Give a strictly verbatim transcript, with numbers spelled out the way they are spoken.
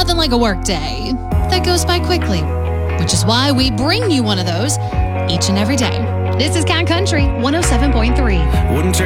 nothing like a work day that goes by quickly, which is why we bring you one of those each and every day. This is Cat Country one oh seven point three. Wouldn't trade